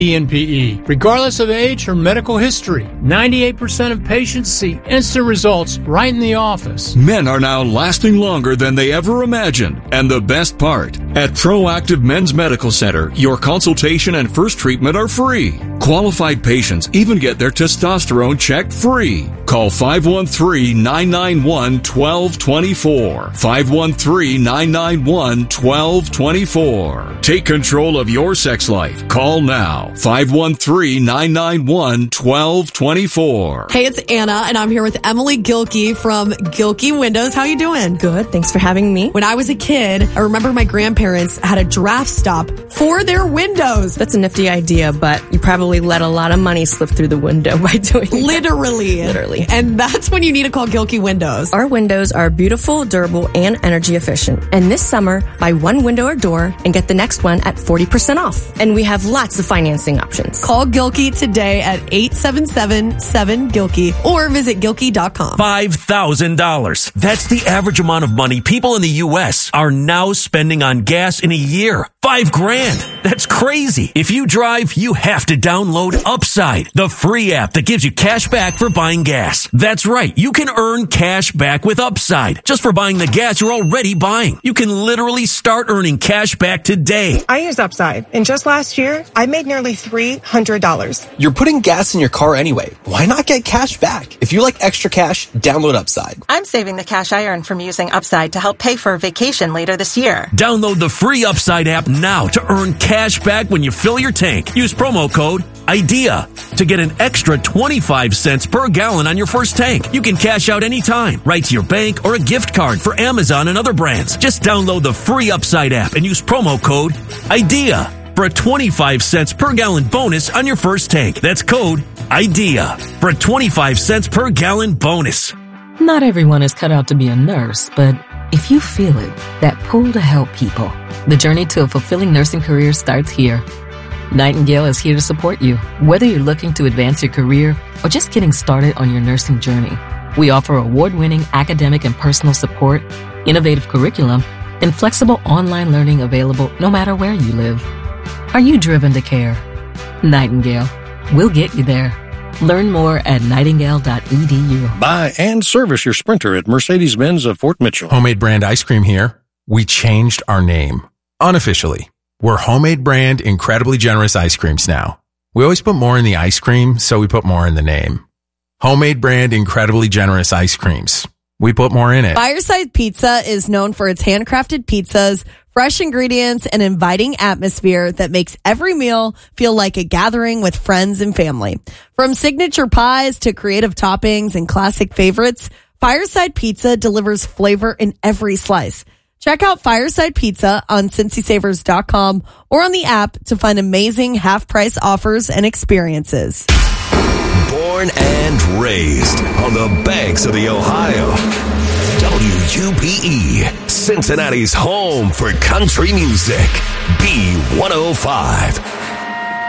ENPE, regardless of age or medical history. 98% of patients see instant results right in the office. Men are now lasting longer than they ever imagined. And the best part, at Proactive Men's Medical Center, your consultation and first treatment are free. Qualified patients even get their testosterone checked free. Call 513-991-1224. 513-991-1224. Take control of your sex life. Call now. 513-991-1224. Hey, it's Anna, and I'm here with Emily Gilkey from Gilkey Windows. How you doing? Good. Thanks for having me. When I was a kid, I remember my grandparents had a draft stop for their windows. That's a nifty idea, but you probably let a lot of money slip through the window by doing that. Literally. And that's when you need to call Gilkey Windows. Our windows are beautiful, durable, and energy efficient. And this summer, buy one window or door and get the next one at 40% off. And we have lots of financing options. Call Gilkey today at 877-7-GILKEY or visit Gilkey.com. $5,000. That's the average amount of money people in the U.S. are now spending on gas in a year. $5,000. That's crazy. If you drive, you have to download Upside, the free app that gives you cash back for buying gas. That's right. You can earn cash back with Upside just for buying the gas you're already buying. You can literally start earning cash back today. I use Upside, and just last year, I made nearly $300. You're putting gas in your car anyway. Why not get cash back? If you like extra cash, download Upside. I'm saving the cash I earn from using Upside to help pay for a vacation later this year. Download the free Upside app now to earn cash back when you fill your tank. Use promo code IDEA to get an extra 25 cents per gallon on your first tank. You can cash out anytime, right to your bank or a gift card for Amazon and other brands. Just download the free Upside app and use promo code IDEA for a 25 cents per gallon bonus on your first tank. That's code IDEA for a 25 cents per gallon bonus. Not everyone is cut out to be a nurse, but if you feel it, that pull to help people, the journey to a fulfilling nursing career starts here. Nightingale is here to support you, whether you're looking to advance your career or just getting started on your nursing journey. We offer award-winning academic and personal support, innovative curriculum, and flexible online learning available no matter where you live. Are you driven to care? Nightingale. We'll get you there. Learn more at nightingale.edu. Buy and service your Sprinter at Mercedes-Benz of Fort Mitchell. Homemade Brand Ice Cream here. We changed our name. Unofficially. We're Homemade Brand Incredibly Generous Ice Creams now. We always put more in the ice cream, so we put more in the name. Homemade Brand Incredibly Generous Ice Creams. We put more in it. Fireside Pizza is known for its handcrafted pizzas, fresh ingredients, and inviting atmosphere that makes every meal feel like a gathering with friends and family. From signature pies to creative toppings and classic favorites, Fireside Pizza delivers flavor in every slice. Check out Fireside Pizza on CincySavers.com or on the app to find amazing half-price offers and experiences. Born and raised on the banks of the Ohio. WUPE, Cincinnati's home for country music. B105.